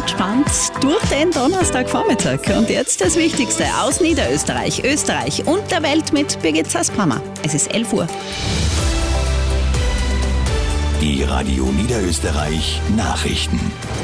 entspannt durch den Donnerstagvormittag. Und jetzt das Wichtigste aus Niederösterreich, Österreich und der Welt mit Birgit Sassbrammer. Es ist 11 Uhr. Die Radio Niederösterreich Nachrichten.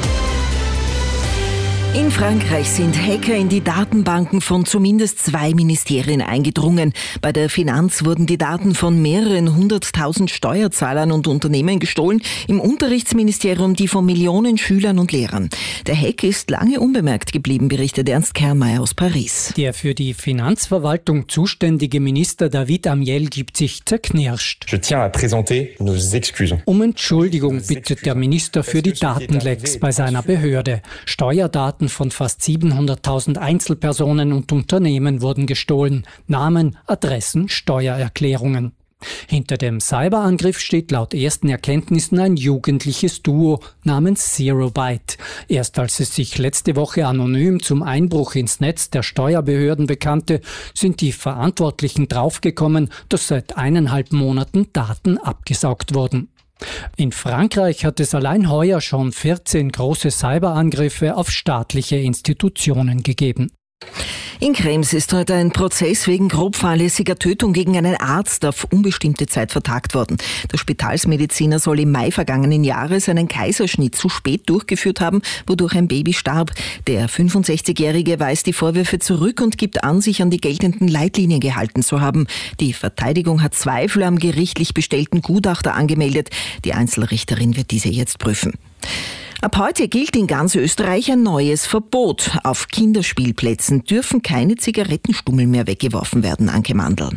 In Frankreich sind Hacker in die Datenbanken von zumindest 2 Ministerien eingedrungen. Bei der Finanz wurden die Daten von mehreren 100.000 Steuerzahlern und Unternehmen gestohlen, im Unterrichtsministerium die von Millionen Schülern und Lehrern. Der Hack ist lange unbemerkt geblieben, berichtet Ernst Kernmeier aus Paris. Der für die Finanzverwaltung zuständige Minister David Amiel gibt sich zerknirscht. Je tiens à présenter nos excuses. Um Entschuldigung bittet der Minister für die Datenlecks bei seiner Behörde. Steuerdaten von fast 700.000 Einzelpersonen und Unternehmen wurden gestohlen. Namen, Adressen, Steuererklärungen. Hinter dem Cyberangriff steht laut ersten Erkenntnissen ein jugendliches Duo namens Zero Byte. Erst als es sich letzte Woche anonym zum Einbruch ins Netz der Steuerbehörden bekannte, sind die Verantwortlichen draufgekommen, dass seit 1,5 Monaten Daten abgesaugt wurden. In Frankreich hat es allein heuer schon 14 große Cyberangriffe auf staatliche Institutionen gegeben. In Krems ist heute ein Prozess wegen grob fahrlässiger Tötung gegen einen Arzt auf unbestimmte Zeit vertagt worden. Der Spitalsmediziner soll im Mai vergangenen Jahres einen Kaiserschnitt zu spät durchgeführt haben, wodurch ein Baby starb. Der 65-Jährige weist die Vorwürfe zurück und gibt an, sich an die geltenden Leitlinien gehalten zu haben. Die Verteidigung hat Zweifel am gerichtlich bestellten Gutachter angemeldet. Die Einzelrichterin wird diese jetzt prüfen. Ab heute gilt in ganz Österreich ein neues Verbot. Auf Kinderspielplätzen dürfen keine Zigarettenstummel mehr weggeworfen werden, Anke Mandl.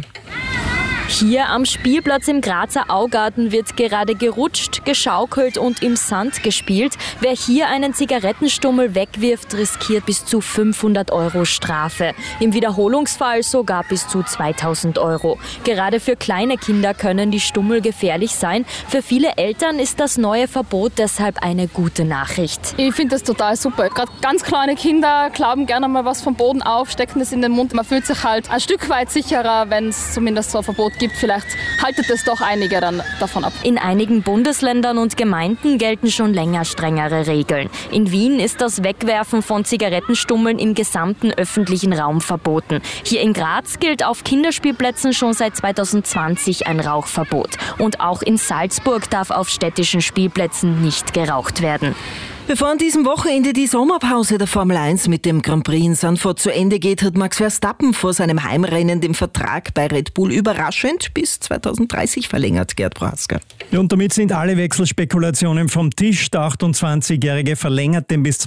Hier am Spielplatz im Grazer Augarten wird gerade gerutscht, geschaukelt und im Sand gespielt. Wer hier einen Zigarettenstummel wegwirft, riskiert bis zu 500 € Strafe. Im Wiederholungsfall sogar bis zu 2.000 €. Gerade für kleine Kinder können die Stummel gefährlich sein. Für viele Eltern ist das neue Verbot deshalb eine gute Nachricht. Ich finde das total super. Gerade ganz kleine Kinder klauben gerne mal was vom Boden auf, stecken es in den Mund. Man fühlt sich halt ein Stück weit sicherer, wenn es zumindest so ein Verbot gibt. Vielleicht haltet es doch einige dann davon ab. In einigen Bundesländern und Gemeinden gelten schon länger strengere Regeln. In Wien ist das Wegwerfen von Zigarettenstummeln im gesamten öffentlichen Raum verboten. Hier in Graz gilt auf Kinderspielplätzen schon seit 2020 ein Rauchverbot. Und auch in Salzburg darf auf städtischen Spielplätzen nicht geraucht werden. Bevor an diesem Wochenende die Sommerpause der Formel 1 mit dem Grand Prix in Zandvoort zu Ende geht, hat Max Verstappen vor seinem Heimrennen den Vertrag bei Red Bull überraschend bis 2030 verlängert, Gerd Prohaska. Ja, und damit sind alle Wechselspekulationen vom Tisch. Der 28-Jährige verlängert den bis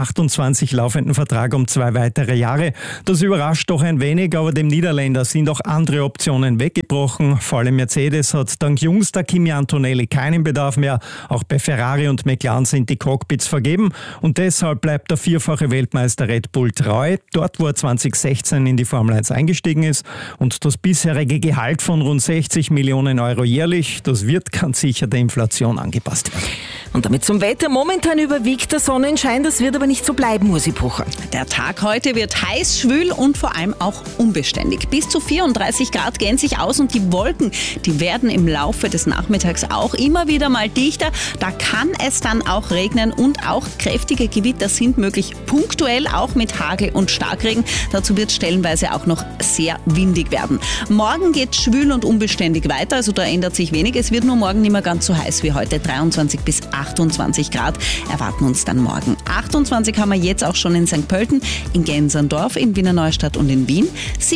2028 laufenden Vertrag um 2 weitere Jahre. Das überrascht doch ein wenig, aber dem Niederländer sind auch andere Optionen weggebrochen. Vor allem Mercedes hat dank jüngster Kimi Antonelli keinen Bedarf mehr. Auch bei Ferrari und McLaren sind die Cockpits vergeben und deshalb bleibt der vierfache Weltmeister Red Bull treu, dort wo er 2016 in die Formel 1 eingestiegen ist, und das bisherige Gehalt von rund 60 Millionen € jährlich, das wird ganz sicher der Inflation angepasst werden. Und damit zum Wetter. Momentan überwiegt der Sonnenschein, das wird aber nicht so bleiben, Ursi Pucher. Der Tag heute wird heiß, schwül und vor allem auch unbeständig. Bis zu 34 Grad gehen sich aus und die Wolken, die werden im Laufe des Nachmittags auch immer wieder mal dichter. Da kann es dann auch regnen und auch kräftige Gewitter sind möglich, punktuell auch mit Hagel und Starkregen. Dazu wird stellenweise auch noch sehr windig werden. Morgen geht schwül und unbeständig weiter, also da ändert sich wenig. Es wird nur morgen nicht mehr ganz so heiß wie heute. 23 bis 28 Grad erwarten uns dann morgen. 28 haben wir jetzt auch schon in St. Pölten, in Genserndorf, in Wiener Neustadt und in Wien,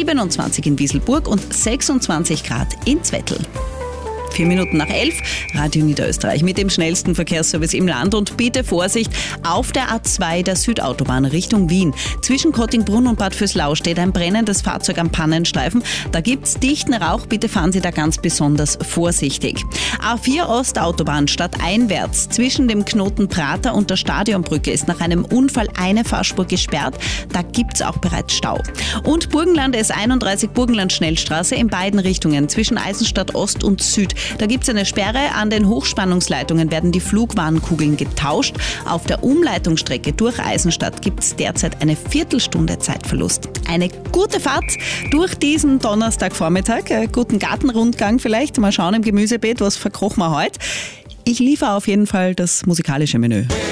27 in Wieselburg und 26 Grad in Zwettl. 4 Minuten nach 11, Radio Niederösterreich mit dem schnellsten Verkehrsservice im Land. Und bitte Vorsicht, auf der A2 der Südautobahn Richtung Wien. Zwischen Kottingbrunn und Bad Vöslau steht ein brennendes Fahrzeug am Pannenstreifen. Da gibt's dichten Rauch, bitte fahren Sie da ganz besonders vorsichtig. A4 Ostautobahn stadteinwärts zwischen dem Knoten Prater und der Stadionbrücke ist nach einem Unfall eine Fahrspur gesperrt. Da gibt's auch bereits Stau. Und Burgenland S31 Burgenland Schnellstraße in beiden Richtungen zwischen Eisenstadt Ost und Süd. Da gibt es eine Sperre. An den Hochspannungsleitungen werden die Flugwarnkugeln getauscht. Auf der Umleitungsstrecke durch Eisenstadt gibt es derzeit eine Viertelstunde Zeitverlust. Eine gute Fahrt durch diesen Donnerstagvormittag. Guten Gartenrundgang vielleicht. Mal schauen im Gemüsebeet, was verkochen wir heute. Ich liefere auf jeden Fall das musikalische Menü.